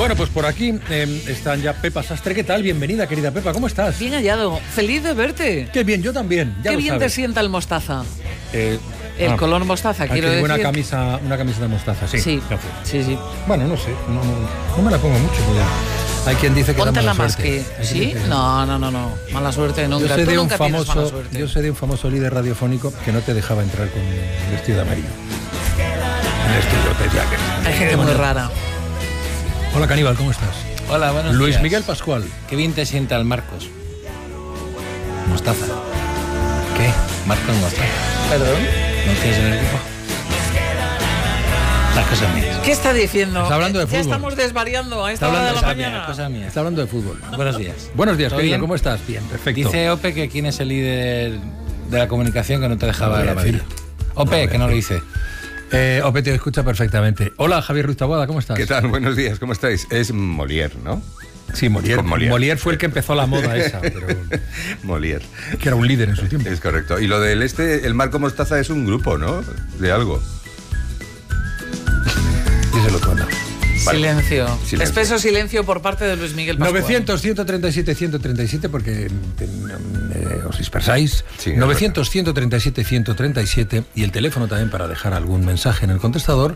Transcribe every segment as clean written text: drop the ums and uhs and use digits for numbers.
Bueno, pues por aquí están ya Pepa Sastre. ¿Qué tal? Bienvenida, querida Pepa. ¿Cómo estás? Bien hallado. Feliz de verte. Qué bien, yo también. Ya Qué lo bien sabes. te sienta el mostaza. El color mostaza, quiero decir. Una camisa de mostaza, sí. Sí, Gracias. sí. Bueno, no sé. No me la pongo mucho. Porque hay quien dice que Póntela da mala más suerte. que... ¿Sí? No. Mala suerte nunca. Yo sé, Tú de un nunca tienes mala famoso, suerte. yo sé de un famoso líder radiofónico que no te dejaba entrar con un vestido de amarillo. En el estudio te decía que... Hay gente muy rara. Hola, Caníbal, ¿cómo estás? Hola, buenos días. Luis Miguel Pascual. Qué bien te sienta el Marcos. Mostaza. ¿Qué? Marcos Mostaza. ¿Perdón? ¿No tienes en el equipo? Las cosas mías. ¿Qué está diciendo? Está hablando de Ya fútbol. estamos desvariando a esta Está hora de la hablando de mañana. Cosas mías. Está hablando de fútbol. Buenos días. Buenos días, ¿Todo querido. bien? ¿Cómo estás? Bien, perfecto. Dice Ope que quién es el líder de la comunicación que no te dejaba No lo la voy a decir. amarillo. Ope, que no lo dice. Ope te escucha perfectamente. Hola, Javier Ruiz Taboada, ¿cómo estás? ¿Qué tal? Buenos días, ¿cómo estáis? Es Molière, ¿no? Sí, Molière. Con Molière. Molière fue el que empezó la moda esa, pero Molière. que era un líder en su tiempo. Es correcto. Y lo del el Marco Mostaza es un grupo, ¿no? De algo. Díselo tú, anda. Vale. Silencio. Silencio. Espeso silencio por parte de Luis Miguel Pascual. 900-137-137, porque os dispersáis. Sí, 900-137-137 y el teléfono también para dejar algún mensaje en el contestador,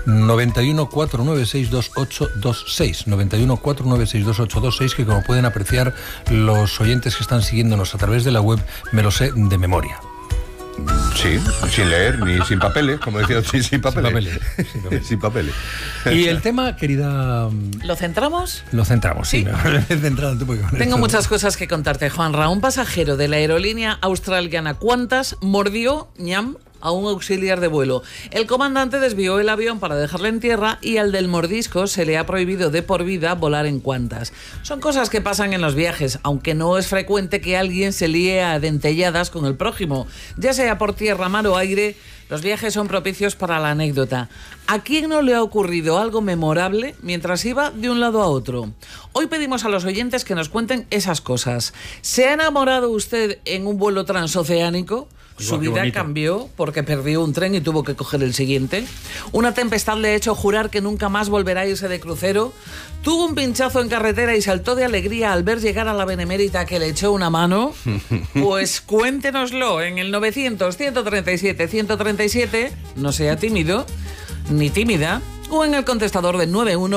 91-496-2826. 91-496-2826, que como pueden apreciar los oyentes que están siguiéndonos a través de la web, me lo sé de memoria. Sí, sin leer ni sin papeles, como decía, sin papeles. Sin papeles. Y el tema, querida... ¿Lo centramos? Lo centramos, sí. Sí. Me he centrado un poco con Tengo esto. muchas cosas que contarte, Juanra. Un pasajero de la aerolínea australiana Qantas mordió a un auxiliar de vuelo. El comandante desvió el avión para dejarle en tierra y al del mordisco se le ha prohibido de por vida volar en Qantas. Son cosas que pasan en los viajes, aunque no es frecuente que alguien se líe a dentelladas con el prójimo. Ya sea por tierra, mar o aire, los viajes son propicios para la anécdota. ¿A quién no le ha ocurrido algo memorable mientras iba de un lado a otro? Hoy pedimos a los oyentes que nos cuenten esas cosas. ¿Se ha enamorado usted en un vuelo transoceánico? Su Qué vida bonito. cambió porque perdió un tren y tuvo que coger el siguiente. Una tempestad le ha hecho jurar que nunca más volverá a irse de crucero. Tuvo un pinchazo en carretera y saltó de alegría al ver llegar a la benemérita que le echó una mano. Pues cuéntenoslo en el 900-137-137. No sea tímido ni tímida. O en el contestador del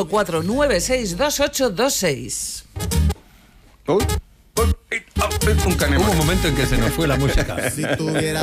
914962826. Un canema. Hubo un momento en que se nos fue la música. Si tuviera